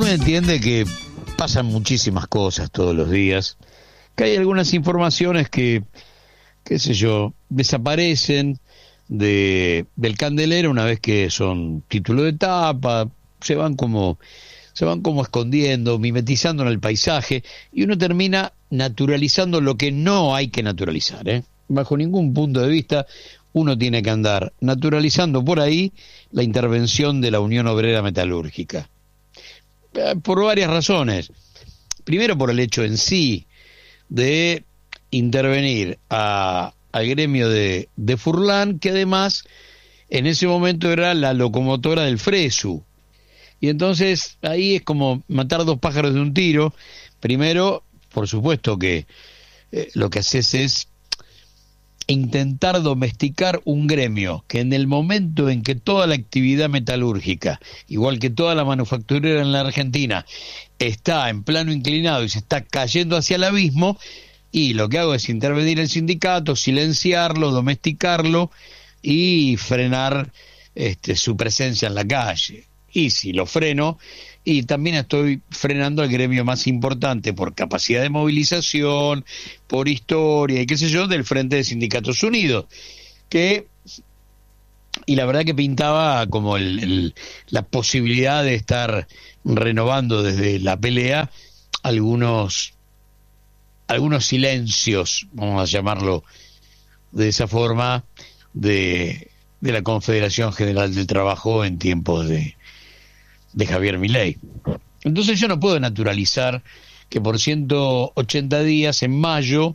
me entiende que pasan muchísimas cosas todos los días, que hay algunas informaciones que, qué sé yo, desaparecen del candelero una vez que son título de tapa, se van como escondiendo, mimetizando en el paisaje, y uno termina naturalizando lo que no hay que naturalizar, ¿eh? Bajo ningún punto de vista uno tiene que andar naturalizando por ahí la intervención de la Unión Obrera Metalúrgica. Por varias razones. Primero, por el hecho en sí de intervenir al gremio de Furlan, que además en ese momento era la locomotora del Fresu. Y entonces ahí es como matar dos pájaros de un tiro. Primero, por supuesto que lo que haces es intentar domesticar un gremio que en el momento en que toda la actividad metalúrgica, igual que toda la manufacturera en la Argentina, está en plano inclinado y se está cayendo hacia el abismo, y lo que hago es intervenir el sindicato, silenciarlo, domesticarlo y frenar su presencia en la calle. Y si lo freno, y también estoy frenando al gremio más importante por capacidad de movilización, por historia y qué sé yo, del Frente de Sindicatos Unidos, y la verdad que pintaba como la posibilidad de estar renovando desde la pelea algunos silencios, vamos a llamarlo de esa forma, de la Confederación General del Trabajo en tiempos de Javier Milei. Entonces yo no puedo naturalizar que por 180 días en mayo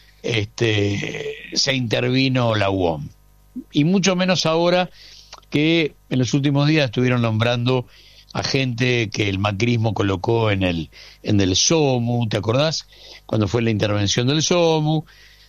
se intervino la UOM, y mucho menos ahora que en los últimos días estuvieron nombrando a gente que el macrismo colocó en el SOMU. ¿Te acordás? Cuando fue la intervención del SOMU.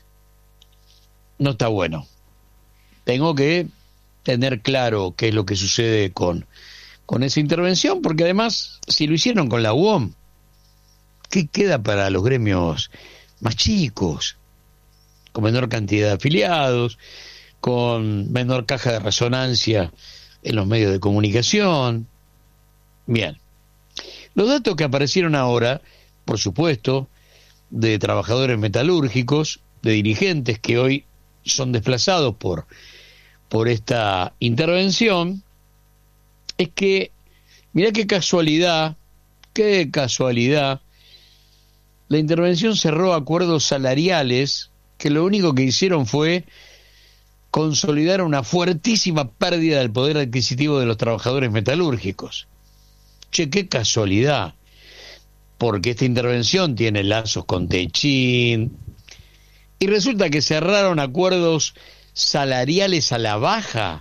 No está bueno. Tengo que tener claro qué es lo que sucede con esa intervención, porque además, si lo hicieron con la UOM, ¿qué queda para los gremios más chicos, con menor cantidad de afiliados, con menor caja de resonancia en los medios de comunicación? Bien, los datos que aparecieron ahora, por supuesto, de trabajadores metalúrgicos, de dirigentes que hoy son desplazados por esta intervención, es que, mirá qué casualidad, la intervención cerró acuerdos salariales que lo único que hicieron fue consolidar una fuertísima pérdida del poder adquisitivo de los trabajadores metalúrgicos. Che, qué casualidad, porque esta intervención tiene lazos con Techin, y resulta que cerraron acuerdos salariales a la baja.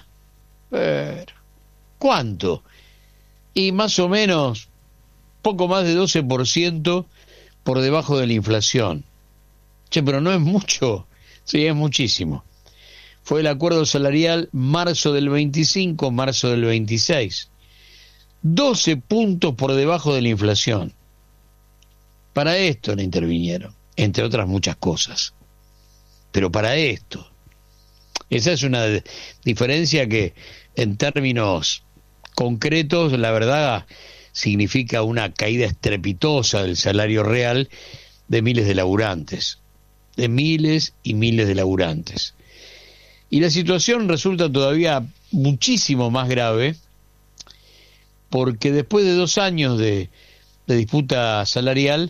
¿Cuánto? Y más o menos poco más de 12% por debajo de la inflación. Che, pero no es mucho. Sí, es muchísimo. Fue el acuerdo salarial marzo del 25, marzo del 26. 12 puntos por debajo de la inflación. Para esto le intervinieron, entre otras muchas cosas. Pero para esto. Esa es una diferencia que en términos concretos, la verdad, significa una caída estrepitosa del salario real de miles de laburantes, de miles y miles de laburantes. Y la situación resulta todavía muchísimo más grave, porque después de 2 años de disputa salarial,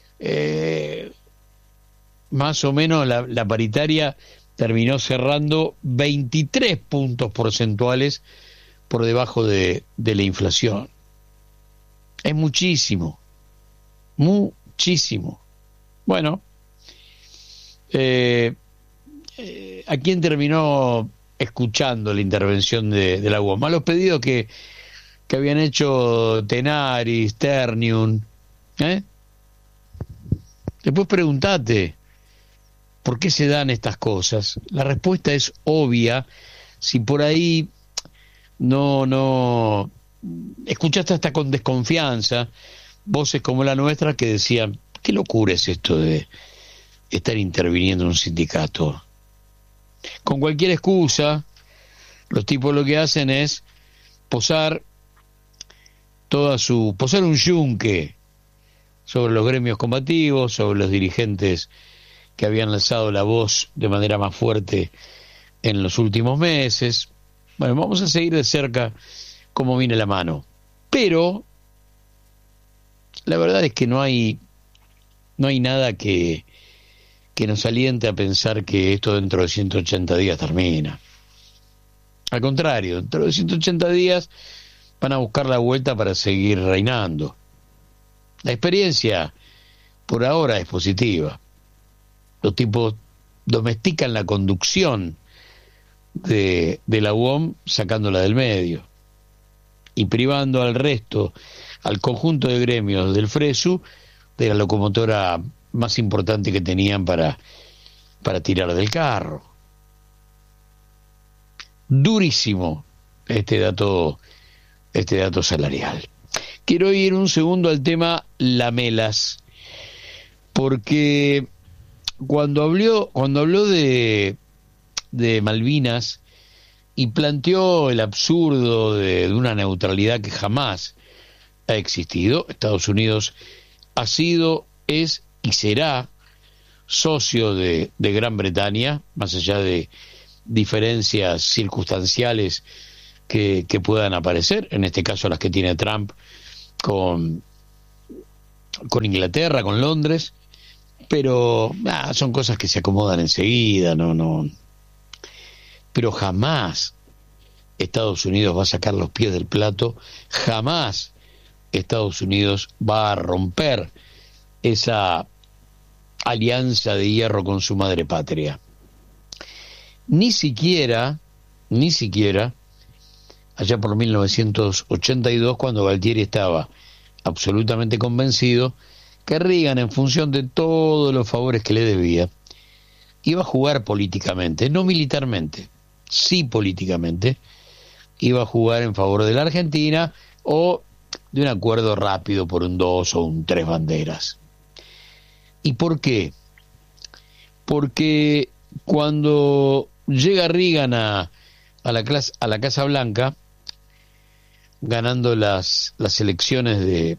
más o menos la paritaria terminó cerrando 23 puntos porcentuales por debajo de la inflación. Es muchísimo, muchísimo. Bueno, ¿a quién terminó escuchando la intervención de la UOM? A los pedidos que habían hecho Tenaris, Ternium, Después preguntate, ¿por qué se dan estas cosas? La respuesta es obvia. Si por ahí no escuchaste hasta con desconfianza voces como la nuestra que decían, ¿qué locura es esto de estar interviniendo en un sindicato? Con cualquier excusa, los tipos lo que hacen es posar posar un yunque sobre los gremios combativos, sobre los dirigentes que habían alzado la voz de manera más fuerte en los últimos meses. Bueno, vamos a seguir de cerca cómo viene la mano. Pero la verdad es que no hay nada que nos aliente a pensar que esto dentro de 180 días termina. Al contrario, dentro de 180 días van a buscar la vuelta para seguir reinando. La experiencia por ahora es positiva. Los tipos domestican la conducción de la UOM sacándola del medio y privando al resto, al conjunto de gremios del FRESU, de la locomotora más importante que tenían para tirar del carro. Durísimo este dato salarial. Quiero ir un segundo al tema Lamelas, porque cuando habló de Malvinas y planteó el absurdo de una neutralidad que jamás ha existido, Estados Unidos ha sido, es y será socio de Gran Bretaña, más allá de diferencias circunstanciales que puedan aparecer, en este caso las que tiene Trump con Inglaterra, con Londres, pero son cosas que se acomodan enseguida, no. Pero jamás Estados Unidos va a sacar los pies del plato, jamás Estados Unidos va a romper esa alianza de hierro con su madre patria. Ni siquiera, allá por 1982, cuando Galtieri estaba absolutamente convencido que Reagan, en función de todos los favores que le debía, iba a jugar políticamente, no militarmente, sí políticamente, iba a jugar en favor de la Argentina o de un acuerdo rápido por un 2 o un 3 banderas. ¿Y por qué? Porque cuando llega Reagan a la Casa Blanca, ganando las elecciones de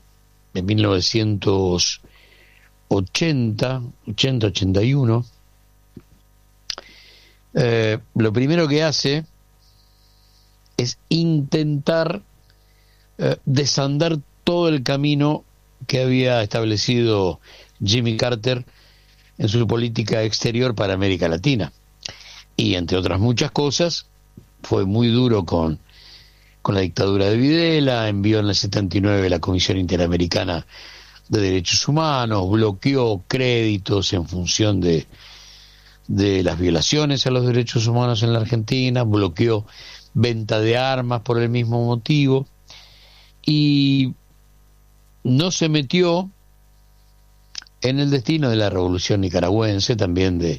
1981, lo primero que hace es intentar desandar todo el camino que había establecido Jimmy Carter en su política exterior para América Latina. Y entre otras muchas cosas, fue muy duro con la dictadura de Videla, envió en el 79 la Comisión Interamericana de Derechos Humanos, bloqueó créditos en función de las violaciones a los derechos humanos en la Argentina, bloqueó venta de armas por el mismo motivo, y no se metió en el destino de la revolución nicaragüense también de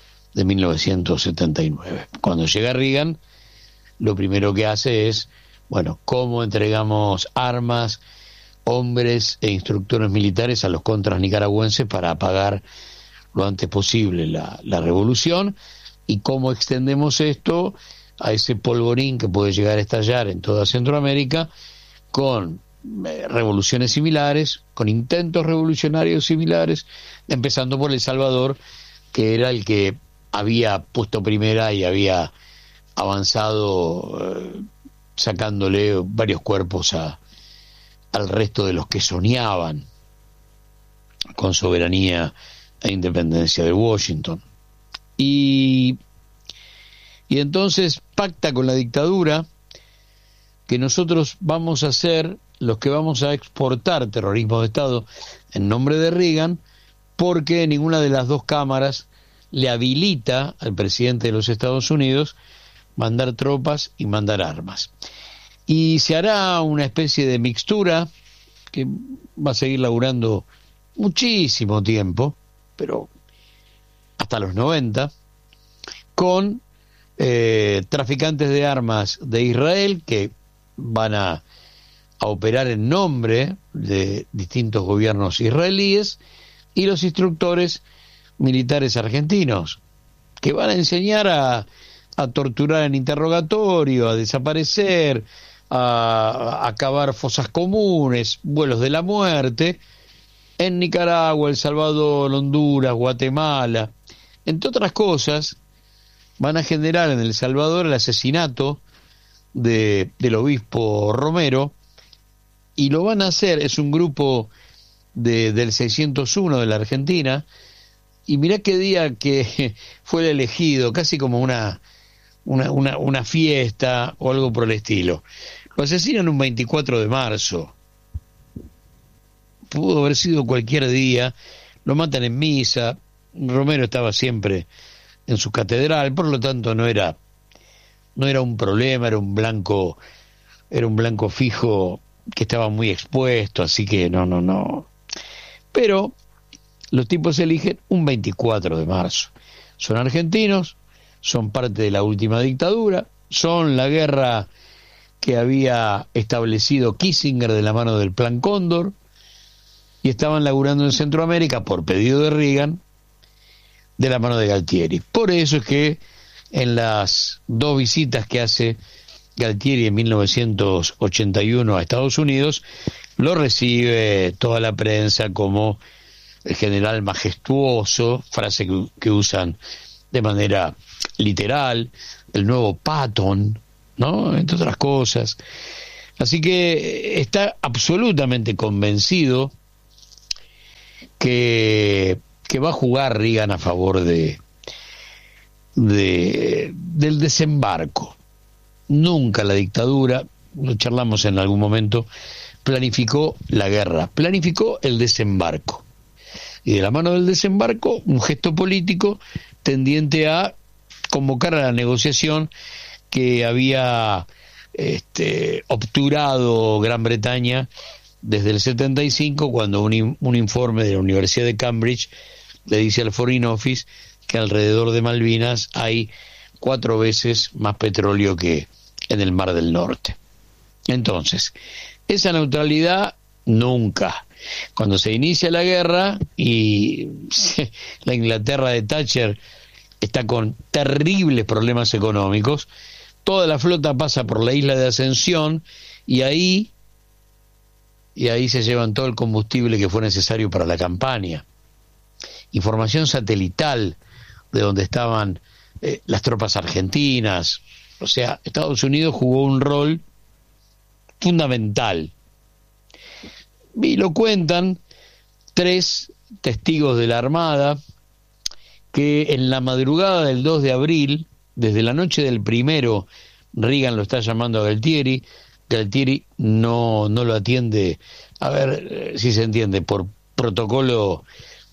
1979. Cuando llega Reagan, lo primero que hace es, ¿cómo entregamos armas, hombres e instructores militares a los contras nicaragüenses para apagar lo antes posible la revolución? ¿Y cómo extendemos esto a ese polvorín que puede llegar a estallar en toda Centroamérica con revoluciones similares, con intentos revolucionarios similares, empezando por El Salvador, que era el que había puesto primera y había avanzado sacándole varios cuerpos al resto de los que soñaban con soberanía e independencia de Washington. Y entonces pacta con la dictadura que nosotros vamos a ser los que vamos a exportar terrorismo de Estado en nombre de Reagan, porque ninguna de las dos cámaras le habilita al presidente de los Estados Unidos mandar tropas y mandar armas. Y se hará una especie de mixtura que va a seguir laburando muchísimo tiempo, pero hasta los 90, con traficantes de armas de Israel que van a operar en nombre de distintos gobiernos israelíes, y los instructores militares argentinos que van a enseñar a torturar en interrogatorio, a desaparecer, a cavar fosas comunes, vuelos de la muerte, en Nicaragua, El Salvador, Honduras, Guatemala. Entre otras cosas, van a generar en El Salvador el asesinato del obispo Romero, y lo van a hacer, es un grupo del 601 de la Argentina, y mirá qué día que fue el elegido, casi como una fiesta o algo por el estilo. Lo asesinan un 24 de marzo. Pudo haber sido cualquier día. Lo matan en misa. Romero estaba siempre en su catedral, por lo tanto no era un problema, era un blanco fijo que estaba muy expuesto, así que no. Pero los tipos eligen un 24 de marzo. Son argentinos, son parte de la última dictadura, son la guerra que había establecido Kissinger de la mano del Plan Cóndor, y estaban laburando en Centroamérica por pedido de Reagan de la mano de Galtieri. Por eso es que en las dos visitas que hace Galtieri en 1981 a Estados Unidos, lo recibe toda la prensa como el general majestuoso, frase que usan de manera literal, el nuevo Patton, ¿no? Entre otras cosas. Así que está absolutamente convencido que va a jugar Reagan a favor del desembarco. Nunca la dictadura, lo charlamos en algún momento, planificó la guerra, planificó el desembarco. Y de la mano del desembarco, un gesto político tendiente a convocar a la negociación que había obturado Gran Bretaña desde el 75, cuando un informe de la Universidad de Cambridge le dice al Foreign Office que alrededor de Malvinas hay 4 veces más petróleo que en el Mar del Norte. Entonces, esa neutralidad nunca. Cuando se inicia la guerra y la Inglaterra de Thatcher está con terribles problemas económicos, toda la flota pasa por la isla de Ascensión y ahí se llevan todo el combustible que fue necesario para la campaña. Información satelital de donde estaban las tropas argentinas. O sea, Estados Unidos jugó un rol fundamental. Y lo cuentan 3 testigos de la Armada que en la madrugada del 2 de abril, desde la noche del 1, Reagan lo está llamando a Galtieri no lo atiende, a ver si se entiende, por protocolo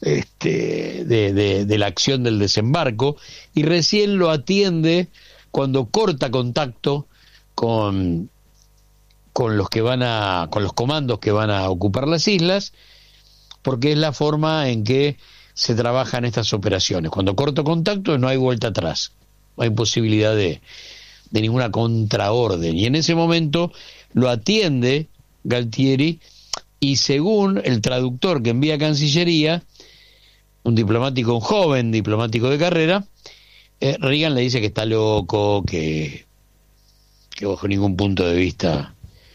de la acción del desembarco, y recién lo atiende cuando corta contacto con los comandos que van a ocupar las islas, porque es la forma en que se trabajan estas operaciones. Cuando corto contacto no hay vuelta atrás, no hay posibilidad de ninguna contraorden, y en ese momento lo atiende Galtieri, y según el traductor que envía a Cancillería, un joven diplomático de carrera, Reagan le dice que está loco, que bajo ningún punto de vista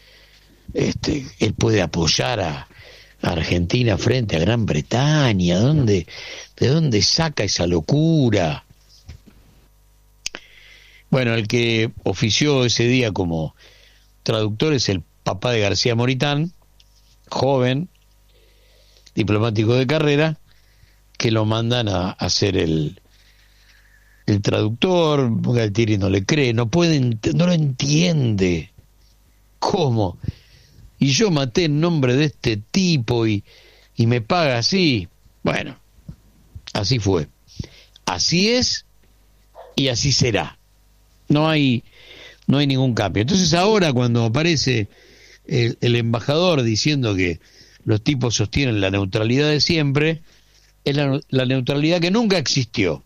él puede apoyar a Argentina frente a Gran Bretaña. ¿De dónde saca esa locura? Bueno, el que ofició ese día como traductor es el papá de García Moritán, joven, diplomático de carrera, que lo mandan a hacer el traductor. Galtieri no le cree, no lo entiende. ¿Cómo? Y yo maté en nombre de este tipo y me paga así. Bueno, así fue. Así es y así será. No hay ningún cambio. Entonces ahora, cuando aparece el embajador diciendo que los tipos sostienen la neutralidad de siempre, es la neutralidad que nunca existió.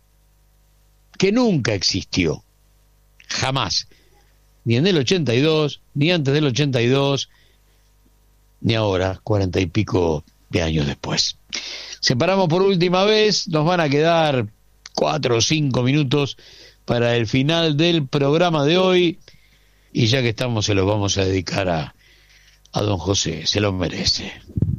Jamás. Ni en el 82, ni antes del 82, ni ahora, 40 y pico de años después. Separamos por última vez, nos van a quedar 4 o 5 minutos para el final del programa de hoy. Y ya que estamos, se los vamos a dedicar a don José, se lo merece.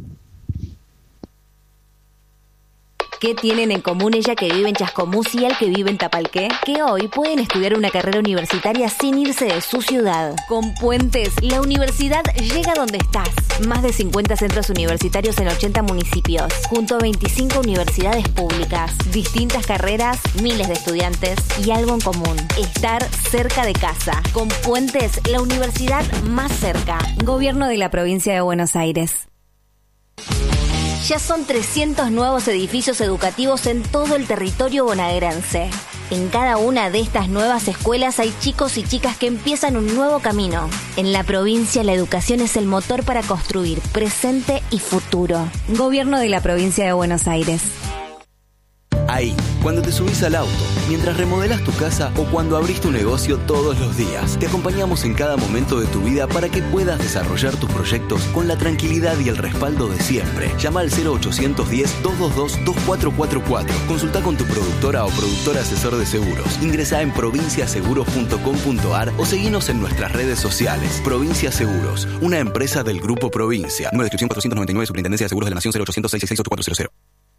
¿Qué tienen en común ella que vive en Chascomús y él que vive en Tapalqué? Que hoy pueden estudiar una carrera universitaria sin irse de su ciudad. Con Puentes, la universidad llega donde estás. Más de 50 centros universitarios en 80 municipios, junto a 25 universidades públicas, distintas carreras, miles de estudiantes y algo en común: estar cerca de casa. Con Puentes, la universidad más cerca. Gobierno de la Provincia de Buenos Aires. Ya son 300 nuevos edificios educativos en todo el territorio bonaerense. En cada una de estas nuevas escuelas hay chicos y chicas que empiezan un nuevo camino. En la provincia, la educación es el motor para construir presente y futuro. Gobierno de la Provincia de Buenos Aires. Ahí, cuando te subís al auto, mientras remodelás tu casa o cuando abrís tu negocio todos los días, te acompañamos en cada momento de tu vida para que puedas desarrollar tus proyectos con la tranquilidad y el respaldo de siempre. Llama al 0810-222-2444. Consulta con tu productora o productor asesor de seguros. Ingresá en provinciaseguros.com.ar o seguinos en nuestras redes sociales. Provincia Seguros, una empresa del Grupo Provincia. Número de inscripción 499, Superintendencia de Seguros de la Nación, 0800 666 8400.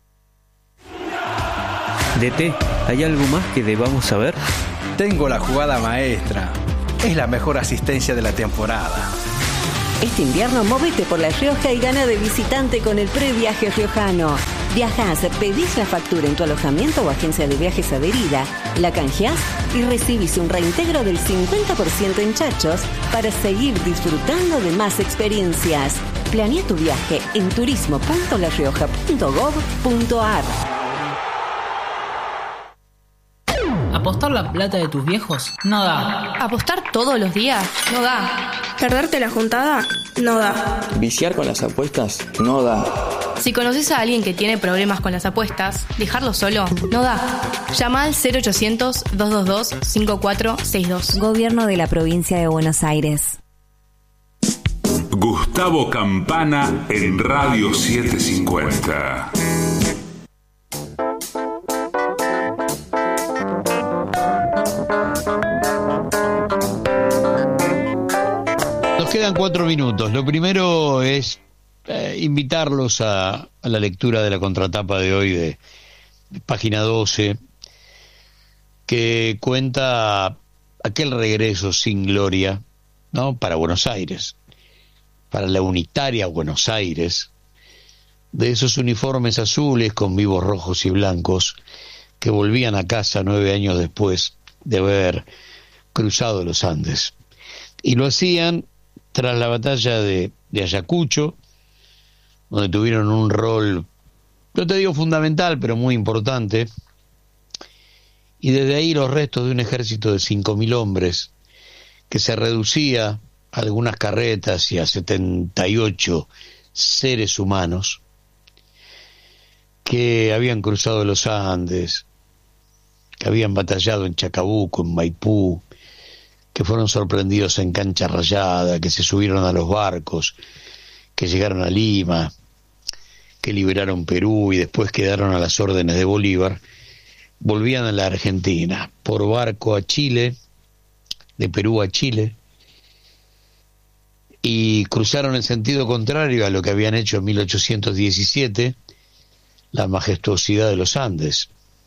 DT, ¿hay algo más que debamos saber? Tengo la jugada maestra. Es la mejor asistencia de la temporada. Este invierno móvete por La Rioja y gana de visitante con el previaje riojano. Viajás, pedís la factura en tu alojamiento o agencia de viajes adherida, la canjeás y recibís un reintegro del 50% en chachos para seguir disfrutando de más experiencias. Planea tu viaje en turismo.larioja.gov.ar. ¿Apostar la plata de tus viejos? No da. ¿Apostar todos los días? No da. ¿Perderte la juntada? No da. ¿Viciar con las apuestas? No da. Si conoces a alguien que tiene problemas con las apuestas, dejarlo solo no da. Llama al 0800-222-5462. Gobierno de la Provincia de Buenos Aires. Gustavo Campana en Radio 750. Quedan 4 minutos. Lo primero es invitarlos a la lectura de la contratapa de hoy de página 12, que cuenta aquel regreso sin gloria, ¿no?, para Buenos Aires, para la unitaria Buenos Aires, de esos uniformes azules con vivos rojos y blancos que volvían a casa 9 años después de haber cruzado los Andes. Y lo hacían tras la batalla de Ayacucho, donde tuvieron un rol, no te digo fundamental, pero muy importante, y desde ahí los restos de un ejército de 5.000 hombres, que se reducía a algunas carretas y a 78 seres humanos, que habían cruzado los Andes, que habían batallado en Chacabuco, en Maipú, que fueron sorprendidos en Cancha Rayada, que se subieron a los barcos, que llegaron a Lima, que liberaron Perú y después quedaron a las órdenes de Bolívar, volvían a la Argentina, por barco a Chile, de Perú a Chile, y cruzaron en sentido contrario a lo que habían hecho en 1817, la majestuosidad de los Andes.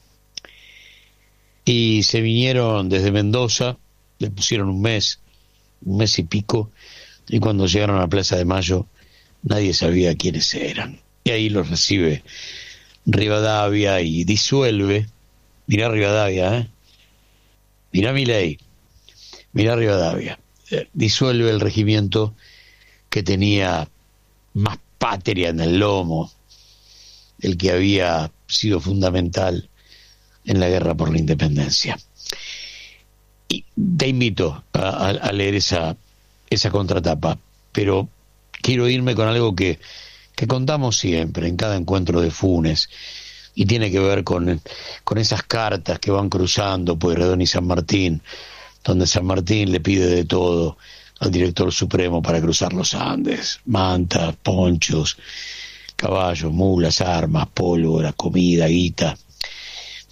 Y se vinieron desde Mendoza, le pusieron un mes y pico, y cuando llegaron a Plaza de Mayo nadie sabía quiénes eran. Y ahí los recibe Rivadavia y disuelve, mirá Rivadavia, mirá Milei, mirá Rivadavia, disuelve el regimiento que tenía más patria en el lomo, el que había sido fundamental en la guerra por la independencia. Y te invito a leer esa contratapa, pero quiero irme con algo que contamos siempre en cada encuentro de Funes, y tiene que ver con esas cartas que van cruzando Pueyrredón y San Martín, donde San Martín le pide de todo al director supremo para cruzar los Andes: mantas, ponchos, caballos, mulas, armas, pólvora, comida, guita.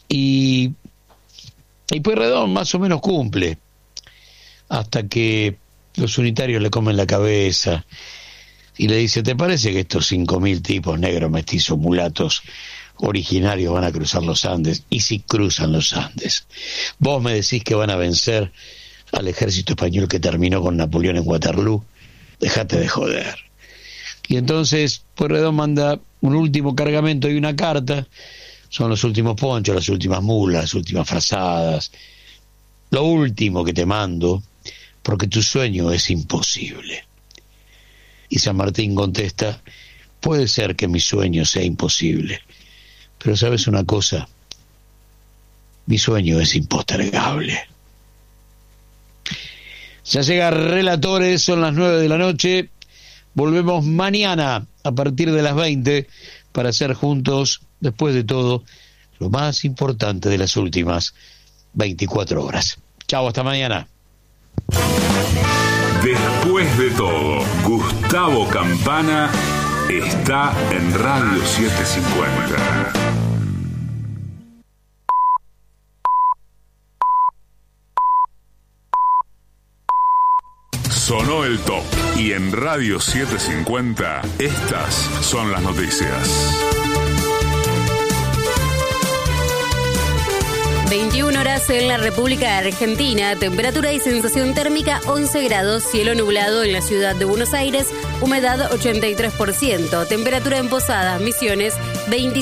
Y Pueyrredón más o menos cumple, hasta que los unitarios le comen la cabeza y le dice, ¿te parece que estos 5.000 tipos negros, mestizos, mulatos, originarios van a cruzar los Andes? Y si cruzan los Andes, vos me decís que van a vencer al ejército español que terminó con Napoleón en Waterloo. Dejate de joder. Y entonces Pueyrredón manda un último cargamento y una carta. Son los últimos ponchos, las últimas mulas, las últimas frazadas, lo último que te mando, porque tu sueño es imposible. Y San Martín contesta, puede ser que mi sueño sea imposible, pero ¿sabes una cosa? Mi sueño es impostergable. Ya llega Relatores, son las 9 de la noche. Volvemos mañana a partir de las 20 para hacer juntos, después de todo, lo más importante de las últimas 24 horas. Chao, hasta mañana. Después de todo, Gustavo Campana está en Radio 750. Sonó el top y en Radio 750 estas son las noticias. 21 horas en la República Argentina, temperatura y sensación térmica 11 grados, cielo nublado en la ciudad de Buenos Aires, humedad 83%, temperatura en Posadas, Misiones 25.